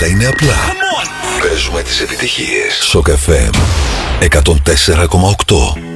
πράγματα είναι απλά. Παίζουμε τις επιτυχίες. Σοκ FM 104,8.